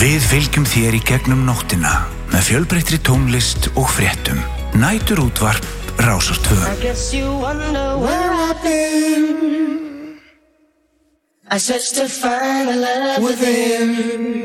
Við fylgjum þér í gegnum nóttina með fjölbreyttri tónlist og fréttum. Næturútvarp Rásar 2. I guess you wonder where I've been. I searched to find a love within.